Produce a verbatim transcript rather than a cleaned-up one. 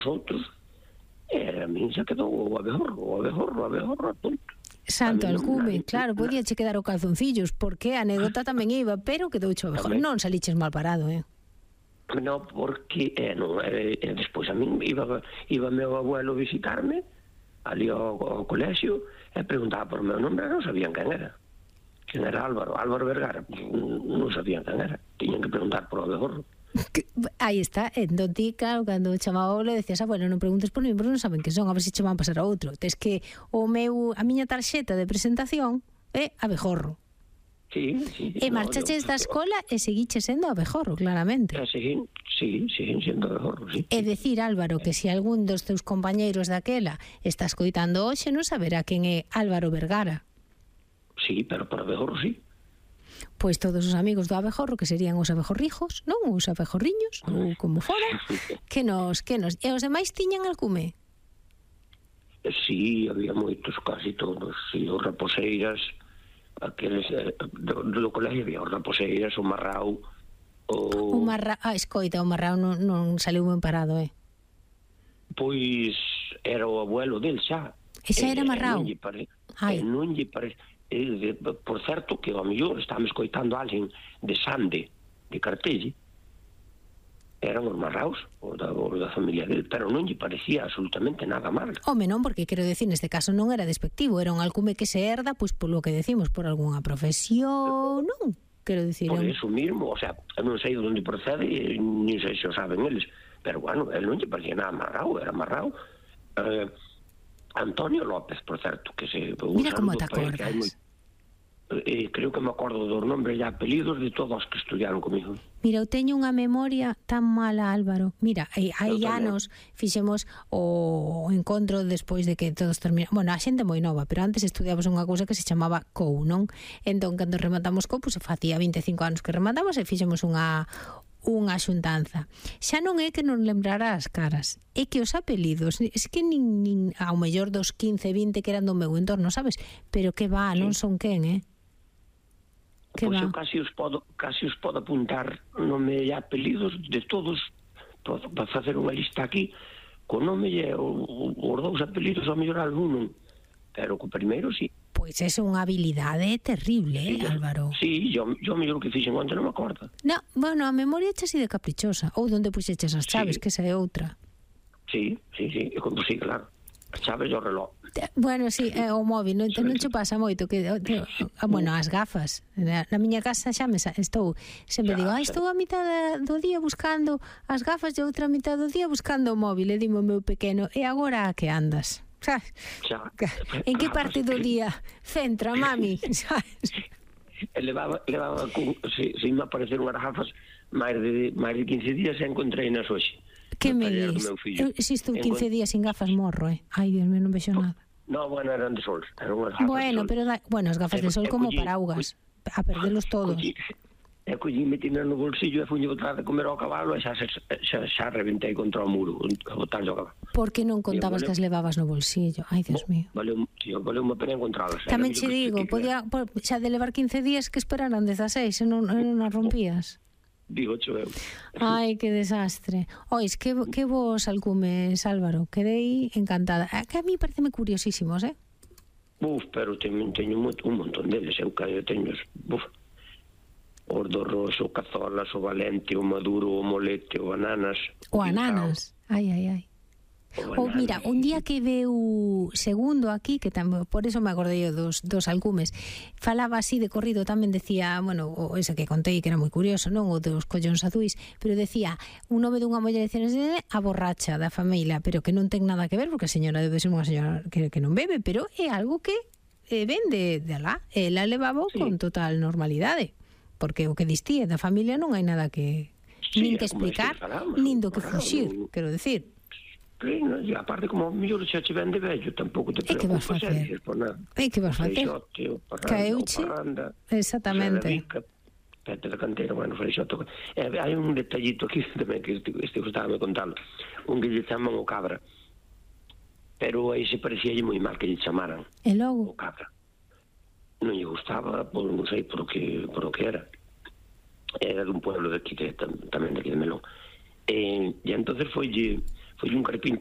outros, e a min se quedou o abejorro, o abejorro, o abejorro, punto. Santo alcume, claro, podía che quedar o calzoncillos, porque a anécdota tamén iba, pero quedou cho abejorro. Non saliches mal parado, eh? Non, porque, eh, non, eh, despois a min iba, iba meu abuelo visitarme, ali ao, ao colexio, e preguntaba por meu nome, non sabían quen era. Quen era Álvaro, Álvaro Vergara, non sabían quen era. Tiñan que preguntar por o abejorro. Aí está, entón ti, claro, cando chamaba o le decías, ah, bueno, non preguntes por mí, pero non saben que son, a ver se che van pasar a outro. Tes que o meu, a miña tarxeta de presentación é abejorro. Sí, sí. E marchaches da escola e seguiches sendo abejorro, claramente. E seguín, sí, seguín sendo abejorro, sí. É decir, Álvaro, que se algún dos teus compañeiros daquela está escoitando hoxe, non saberá quen é Álvaro Vergara. Sí, pero por abejorro, sí. Pois todos os amigos do abejorro, que serían os abejorrijos, non? Os abejorriños, ou como fora, que nos, que nos... E os demais tiñan alcume? Sí, había moitos, casi todos, sí, os raposeiras, aqueles, eh, do, do colegio había os raposeiras, o marrao, o... O marrao, ah, escoita, o marrao non, non saliu ben parado, eh? Pois era o abuelo del xa. E xa era marrao? Non lle pare... non lle pare... Eh, por certo que ao mellor estáme escoitando alguén de Sande, de Cartelle, eran os marraos, o da, o da familia dele, pero non lle parecía absolutamente nada mal. Home, non, porque quero decir, neste caso non era despectivo, era un alcume que se herda, pois polo que decimos, por algunha profesión, non? Quero dicir... Por eso mismo, o sea, non sei de onde procede, nin sei se o saben eles, pero bueno, el non lle parecía nada marrao, era marrao. Eh, Antonio López, por certo, que se... Mira como te acordas. Moi, eh, creo que me acordo dos nombres e apelidos de todos os que estudiaron comigo. Mira, eu teño unha memoria tan mala, Álvaro. Mira, hai, hai anos fixemos o encontro despois de que todos terminaron. Bueno, a xente moi nova, pero antes estudiamos unha cousa que se chamaba C O U, non? Entón, cando rematamos C O U, pues, facía vinte e cinco anos que rematamos e fixemos unha unha xuntanza. Xa non é que non lembrara as caras, é que os apelidos, é que nin, nin ao mellor dos quince, vinte que eran do meu entorno, sabes? Pero que va, non son quen, eh? Que pois va? Eu casi os podo, casi os podo apuntar nome e apelidos de todos, para facer unha lista aquí, co nome e os dous apelidos ao mellor algún, pero co primeiro sí. Pois é unha habilidade terrible, eh, sí, Álvaro. Sí, yo, yo mellor que fixen onte non me acordo. No, bueno, a memoria é así de caprichosa. Ou donde puxeches as chaves, sí, que esa é outra. Sí, sí, sí, sí, claro. As chaves e o reloj. Bueno, sí, é o móvil, non, non che pasa moito que, que bueno, as gafas. Na, na miña casa xa me estou, sempre digo, ah, estou a mitad do día buscando as gafas e outra mitad do día buscando o móvil, e dimo meu pequeno, e agora a que andas? Sabes? En que parte do día centra, mami? Sabes? Levaba, levaba con, se, se me apareceron as gafas máis de, máis de quince días e encontrei nas hoxe. Que me dis? Eu existo quince días sin gafas morro, eh? Ai, Dios mío, non vexo nada. No, bueno, eran de sol, eran unhas gafas bueno, de sol. Pero da, bueno, as gafas de sol como paraugas, a perdelos todos. E collín metindo no bolsillo e fuño botar de comer ao cabalo e xa, xa, xa, xa reventei contra o muro a botar o cabalo. Por que non contabas que as levabas no bolsillo? Ai, Dios mío. Valeu, tío, valeu unha pena encontralas. Tamén che digo, podía, xa de levar quince días que esperaran dezaseis e non, non as rompías. Digo, cho eu. Ai, que desastre. Ois, que, que vos alcumes, Álvaro? Quedei encantada. Que a mí pareceme curiosísimos, eh? Uf, pero teño, teño un, un montón deles. Eu que teño... Uf. O do roso, o cazolas, o valente, o maduro, o molete, o ananas. O ananas, ai, ai, ai. Ou mira, un día que veu Segundo aquí, que tamén, por eso me acordei dos, dos alcumes, falaba así de corrido, tamén decía, bueno, o ese que contei que era moi curioso, non, o dos collóns azuis, pero decía, un nome dunha muller decía a borracha da familia, pero que non ten nada que ver, porque a señora debe ser unha señora que, que non bebe, pero é algo que eh, ven de, de alá, ela levaba sí, con total normalidade, porque o que distía da familia non hai nada que sí, nin que explicar, nin do que fuxir, quero decir. Claro, e aparte, como o mellor xa che ven de vello, tampouco te preocupas, e por nada. E que vas facer? Caeuche, exactamente. Pete da canteira, bueno, freixoto. Eh, hai un detallito aquí tamén que este, este gustaba me contalo. Un que lle chaman o cabra. Pero aí se parecía moi mal que lle chamaran. E logo? O cabra. Non lle gustaba, por, non sei por o que, por o que era. Era dun pueblo de aquí, que, tam, tamén de aquí de Melón. E, e entonces foille, foi un carpinteiro